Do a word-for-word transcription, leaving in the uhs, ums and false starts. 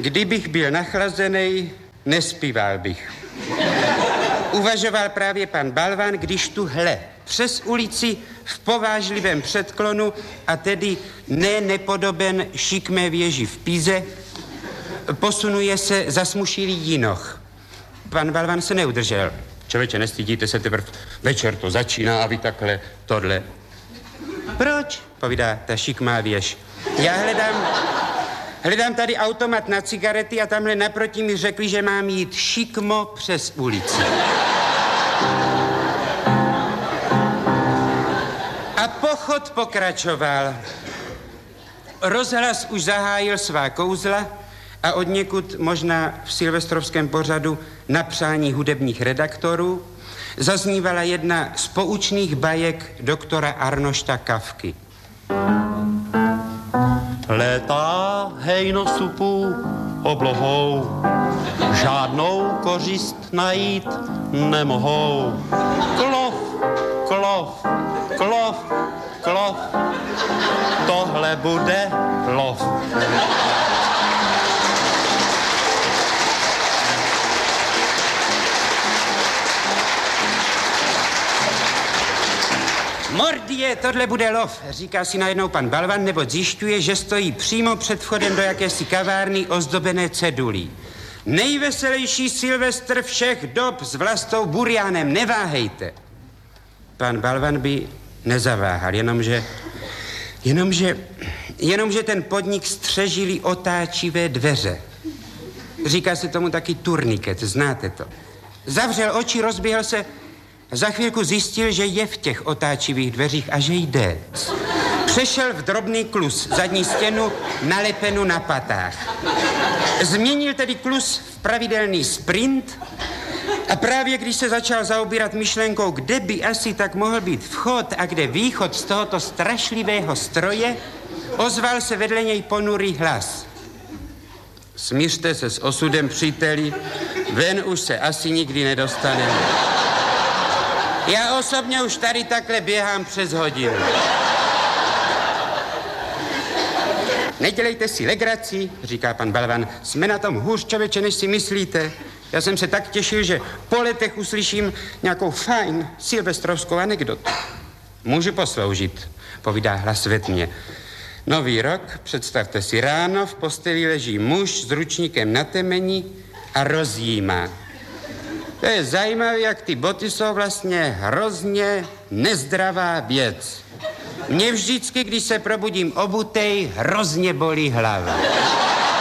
Kdybych byl nachlazený, nespíval bych. Uvažoval právě pan Balvan, když tu hle, přes ulici v povážlivém předklonu a tedy ne nepodoben šikmé věži v Pize, posunuje se zasmušilý jinoch. Pan Balvan se neudržel. Člověče, nestydíte se, teprve večer to začíná a vy takhle tohle. Proč? Povídá ta šikmá věž. Já hledám, hledám tady automat na cigarety a tamhle naproti mi řekli, že mám jít šikmo přes ulici. A pochod pokračoval. Rozhlas už zahájil svá kouzla a odněkud možná v silvestrovském pořadu na přání hudebních redaktorů zaznívala jedna z poučných bajek doktora Arnošta Kafky. Létá hejno supů oblohou, žádnou kořist najít nemohou. Klov, klov, klov, klov, tohle bude lov. Mordie, tohle bude lov, říká si najednou pan Balvan, nebo zjišťuje, že stojí přímo před vchodem do jakési kavárny ozdobené cedulí. Nejveselější Silvestr všech dob s Vlastou Burianem, neváhejte. Pan Balvan by nezaváhal, jenomže, jenomže, jenomže ten podnik střežili otáčivé dveře. Říká se tomu taky turniket, znáte to. Zavřel oči, rozběhl se, za chvilku zjistil, že je v těch otáčivých dveřích a že jde. Přešel v drobný klus, zadní stěnu nalepenu na patách. Změnil tedy klus v pravidelný sprint a právě když se začal zaobírat myšlenkou, kde by asi tak mohl být vchod a kde východ z tohoto strašlivého stroje, ozval se vedle něj ponurý hlas. Smířte se s osudem, příteli, ven už se asi nikdy nedostaneme. Já osobně už tady takhle běhám přes hodinu. Nedělejte si legraci, říká pan Balvan. Jsme na tom hůř, člověče, než si myslíte. Já jsem se tak těšil, že po letech uslyším nějakou fajn silvestrovskou anekdotu. Můžu posloužit, povídá hlas ve tmě. Nový rok, představte si, ráno v posteli leží muž s ručníkem na temeni a rozjímá. To je zajímavé, jak ty boty jsou vlastně hrozně nezdravá věc. Mě vždycky, když se probudím obutej, hrozně bolí hlava.